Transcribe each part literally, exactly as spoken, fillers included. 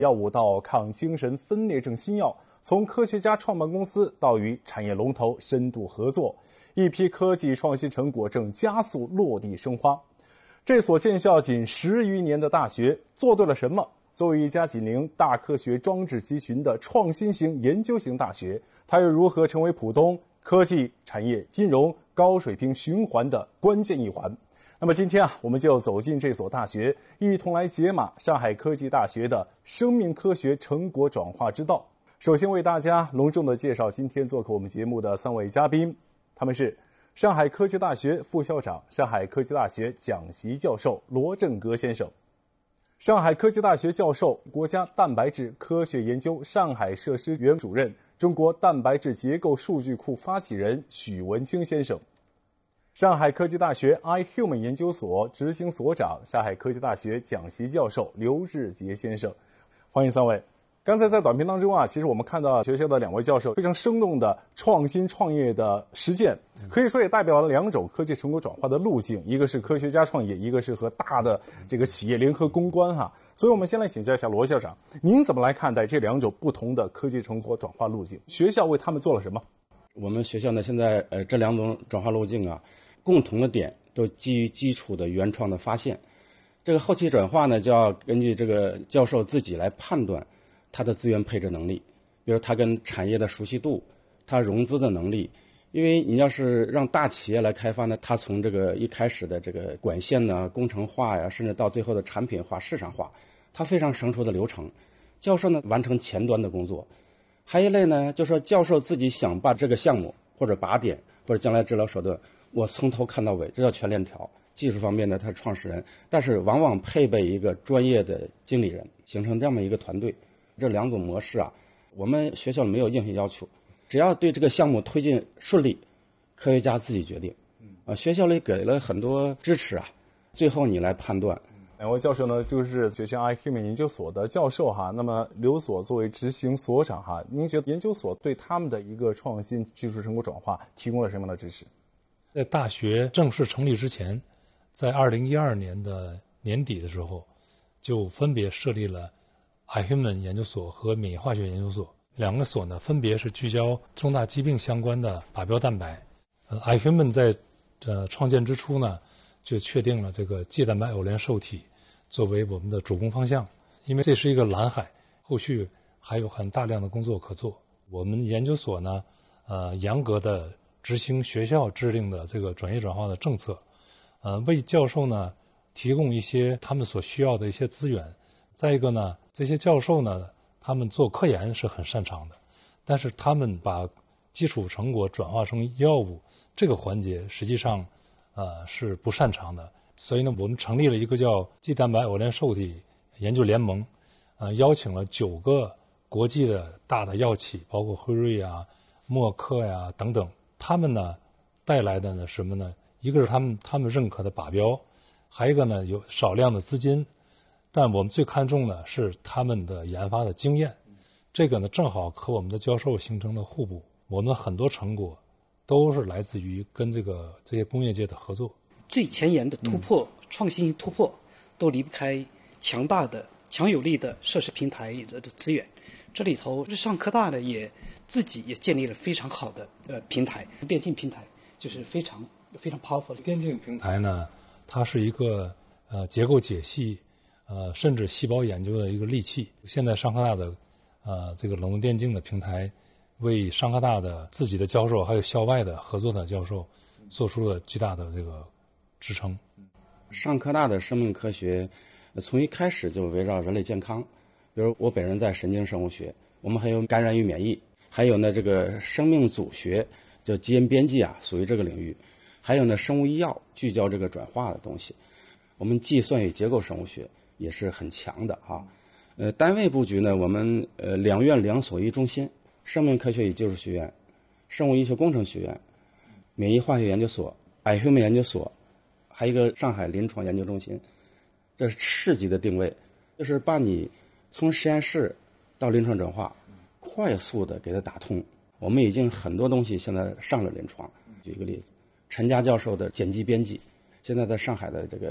药物到抗精神分裂症新药，从科学家创办公司到与产业龙头深度合作，一批科技创新成果正加速落地生花。这所建校仅十余年的大学做对了什么？作为一家紧邻大科学装置集群的创新型研究型大学，它又如何成为浦东科技产业金融高水平循环的关键一环？那么今天啊，我们就走进这所大学，一同来解码上海科技大学的生命科学成果转化之道。首先为大家隆重的介绍今天做客我们节目的三位嘉宾，他们是上海科技大学副校长、上海科技大学讲席教授罗振阁先生，上海科技大学教授、国家蛋白质科学研究上海设施园主任、中国蛋白质结构数据库发起人许文清先生，上海科技大学 iHuman 研究所执行所长、上海科技大学讲席教授刘志杰先生。欢迎三位。刚才在短片当中啊，其实我们看到学校的两位教授非常生动的创新创业的实践，可以说也代表了两种科技成果转化的路径，一个是科学家创业，一个是和大的这个企业联合攻关哈。所以我们先来请教一下罗校长，您怎么来看待这两种不同的科技成果转化路径？学校为他们做了什么？ 我们学校呢，现在呃这两种转化路径啊，共同的点都基于基础的原创的发现。这个后期转化呢，就要根据这个教授自己来判断他的资源配置能力，比如他跟产业的熟悉度，他融资的能力。因为你要是让大企业来开发呢，他从这个一开始的这个管线呢、工程化呀，甚至到最后的产品化、市场化，他非常成熟的流程。教授呢，完成前端的工作。还一类呢，就说教授自己想把这个项目或者靶点或者将来治疗手段，我从头看到尾，这叫全链条。技术方面呢，他是创始人，但是往往配备一个专业的经理人，形成这么一个团队。这两种模式啊，我们学校里没有硬性要求，只要对这个项目推进顺利，科学家自己决定。啊，学校里给了很多支持啊，最后你来判断。 两位教授呢，就是学校 iHuman 研究所的教授哈。那么刘所作为执行所长哈，您觉得研究所对他们的一个创新技术成果转化提供了什么样的支持？ 在大学正式成立之前，在二零一二年的年底的时候，就分别设立了iHuman 研究所和免疫化学研究所。两个所呢，分别是聚焦重大疾病相关的靶标蛋白。呃 iHuman 在呃创建之初呢，就确定了这个介蛋白偶联受体作为我们的主攻方向，因为这是一个蓝海，后续还有很大量的工作可做。我们研究所呢，呃，严格的执行学校制定的这个转业转化的政策，呃，为教授呢提供一些他们所需要的一些资源。再一个呢，这些教授呢，他们做科研是很擅长的，但是他们把基础成果转化成药物这个环节，实际上呃是不擅长的。所以呢，我们成立了一个叫肌蛋白偶联受体研究联盟，呃，邀请了九个国际的大的药企，包括辉瑞啊、默克呀、啊、等等，他们呢带来的呢什么呢？一个是他们他们认可的靶标，还有一个呢有少量的资金。但我们最看重的是他们的研发的经验，这个呢正好和我们的教授形成了互补。我们的很多成果都是来自于跟这个这些工业界的合作。 最前沿的突破、嗯、创新性突破，都离不开强大的、强有力的设施平台的资源。这里头，上科大呢也自己也建立了非常好的呃平台，电竞平台就是非常非常 powerful 的电竞平台呢，它是一个呃结构解析。呃，甚至细胞研究的一个利器。现在上科大的呃这个冷冻电竞的平台，为上科大的自己的教授还有校外的合作的教授，做出了巨大的这个支撑。 上科大的生命科学，从一开始就围绕人类健康，比如我本人在神经生物学，我们还有感染与免疫，还有呢这个生命组学，就基因编辑啊，属于这个领域，还有呢生物医药，聚焦这个转化的东西。我们计算与结构生物学也是很强的哈，呃，单位布局呢，我们呃两院两所一中心，生命科学与技术学院、生物医学工程学院、免疫化学研究所、iHuman研究所，还有一个上海临床研究中心，这是市级的定位，就是把你从实验室到临床转化，快速的给它打通。我们已经很多东西现在上了临床。举一个例子，陈佳教授的碱基编辑，现在在上海的这个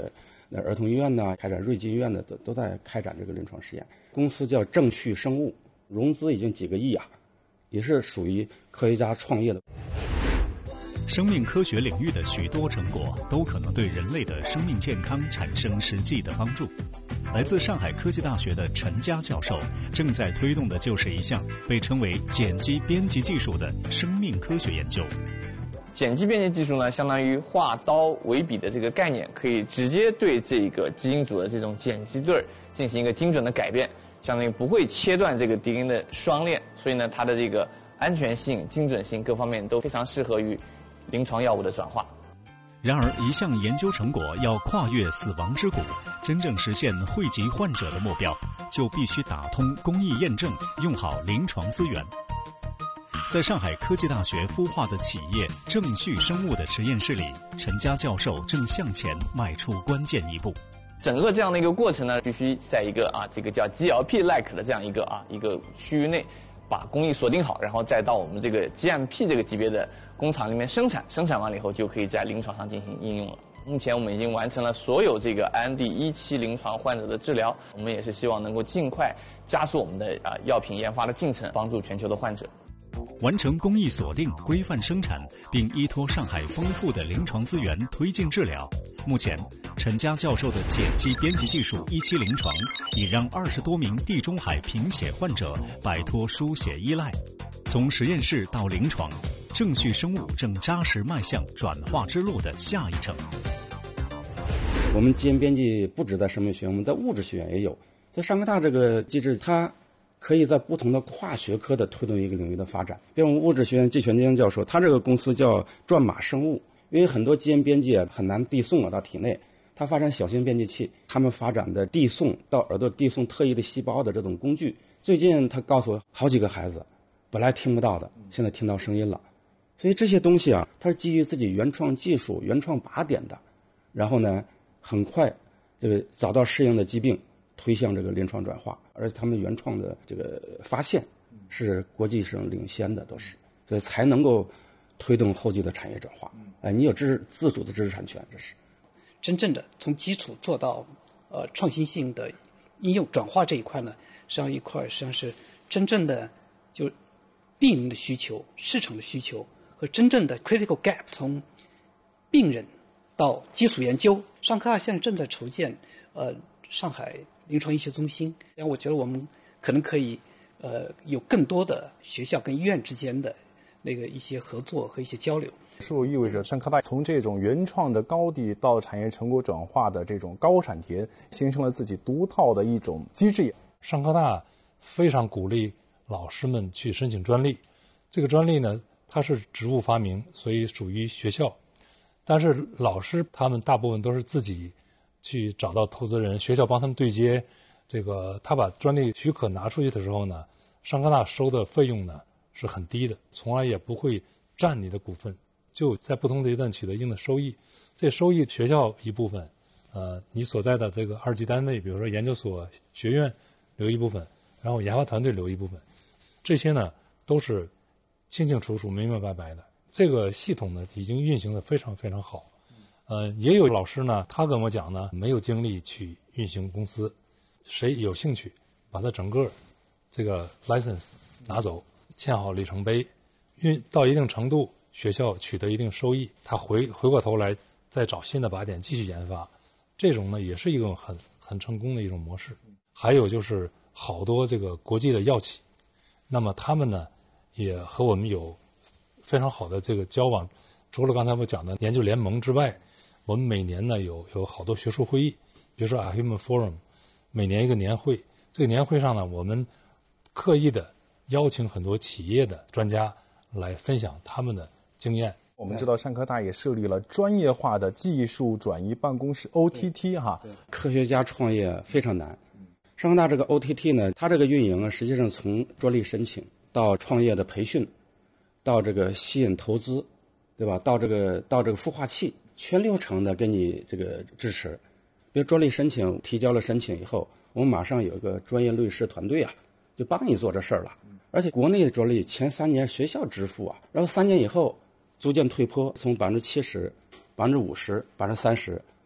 那儿童医院呢，开展瑞金医院的都都在开展这个临床试验。公司叫正旭生物，融资已经几个亿啊，也是属于科学家创业的。 生命科学领域的许多成果都可能对人类的生命健康产生实际的帮助。来自上海科技大学的陈佳教授正在推动的就是一项被称为碱基编辑技术的生命科学研究。 碱基编辑技术呢，相当于画刀为笔的这个概念，可以直接对这个基因组的这种碱基对进行一个精准的改变，相当于不会切断这个 D N A 的双链，所以呢，它的这个安全性、精准性各方面都非常适合于临床药物的转化。 然而，一项研究成果要跨越死亡之谷，真正实现惠及患者的目标，就必须打通工艺验证，用好临床资源。在上海科技大学孵化的企业正旭生物的实验室里，陈佳教授正向前迈出关键一步。 整个这样的一个过程呢，必须在一个啊这个叫 G L P-like 的这样一个啊一个区域内，把工艺锁定好，然后再到我们这个 G M P 这个级别的工厂里面生产，生产完了以后就可以在临床上进行应用了。目前我们已经完成了所有这个 I N D 一期临床患者的治疗，我们也是希望能够尽快加速我们的啊药品研发的进程，帮助全球的患者。 完成工艺锁定、规范生产，并依托上海丰富的临床资源推进治疗。目前，陈佳教授的碱基编辑技术一期临床，已让二十多名地中海贫血患者摆脱输血依赖。从实验室到临床，正旭生物正扎实迈向转化之路的下一程。 我们基因编辑不止在生命学院，我们在物质学院也有。在上科大这个机制，它可以在不同的跨学科的推动一个领域的发展。比如我们物质学院季全京教授，他这个公司叫转码生物，因为很多基因编辑很难递送啊到体内，他发展小型编辑器，他们发展的递送到耳朵递送特异的细胞的这种工具。最近他告诉我，好几个孩子本来听不到的，现在听到声音了。所以这些东西啊，它是基于自己原创技术、原创靶点的，然后呢，很快这个找到适应的疾病，推向这个临床转化，而且他们原创的这个发现是国际上领先的，都是，所以才能够推动后续的产业转化。哎，你有知识自主的知识产权，这是真正的从基础做到呃创新性的应用转化这一块呢，实际上一块实际上是真正的就病人的需求、市场的需求和真正的 critical gap， 从病人到基础研究。上科大现在正在筹建呃上海临床医学中心，然后我觉得我们可能可以呃有更多的学校跟医院之间的那个一些合作和一些交流。 是否意味着上科大从这种原创的高地到产业成果转化的这种高产田，形成了自己独套的一种机制？ 上科大非常鼓励老师们去申请专利，这个专利呢，它是职务发明，所以属于学校，但是老师他们大部分都是自己去找到投资人，学校帮他们对接。这个他把专利许可拿出去的时候呢，上科大收的费用呢是很低的，从来也不会占你的股份，就在不同阶段取得一定的收益。这收益学校一部分，呃，你所在的这个二级单位，比如说研究所、学院留一部分，然后研发团队留一部分，这些呢都是清清楚楚、明明白白的。这个系统呢已经运行得非常非常好。呃，也有老师呢，他跟我讲呢，没有精力去运行公司，谁有兴趣把它整个这个 license 拿走，签好里程碑，运到一定程度，学校取得一定收益，他回回过头来再找新的靶点继续研发，这种呢也是一种很很成功的一种模式。还有就是好多这个国际的药企，那么他们呢也和我们有非常好的这个交往。除了刚才我讲的研究联盟之外，我们每年呢有有好多学术会议，比如说 Ahuman Forum， 每年一个年会。这个年会上呢，我们刻意的邀请很多企业的专家来分享他们的经验。 我们知道上科大也设立了专业化的技术转移办公室 O T T 哈， 科学家创业非常难。上科大这个 O T T 呢，它这个运营啊，实际上从专利申请到创业的培训，到这个吸引投资，对吧？到这个到这个孵化器，全流程的给你这个支持。比如专利申请提交了申请以后，我们马上有一个专业律师团队啊，就帮你做这事儿了。而且国内的专利前三年学校支付啊，然后三年以后逐渐退坡，从百分之七十、百分之五十、百分之三十，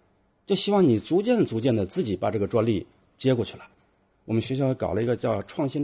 就希望你逐渐逐渐的自己把这个专利接过去了。我们学校搞了一个叫创新